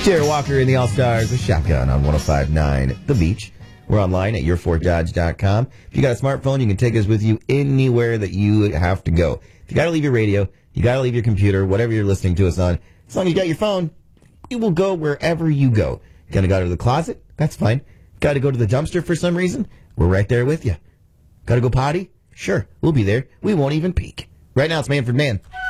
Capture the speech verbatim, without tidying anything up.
Jared Walker in the All-Stars with Shotgun on one oh five point nine The Beach. We're online at your fort dodge dot com. If you got a smartphone, you can take us with you anywhere that you have to go. If you got to leave your radio, you got to leave your computer, whatever you're listening to us on, as long as you got your phone, we will go wherever you go. Got to go to the closet? That's fine. Got to go to the dumpster for some reason? We're right there with you. Got to go potty? Sure, we'll be there. We won't even peek. Right now, it's Manfred Mann.